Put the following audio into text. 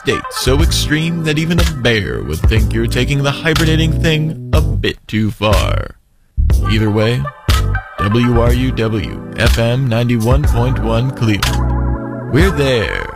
state so extreme that even a bear would think you're taking the hibernating thing a bit too far. Either way, WRUW FM 91.1 Cleveland. We're there.